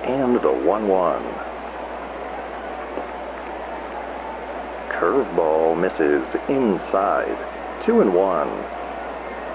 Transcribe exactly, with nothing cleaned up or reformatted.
And the one one. Curveball misses inside. Two and one.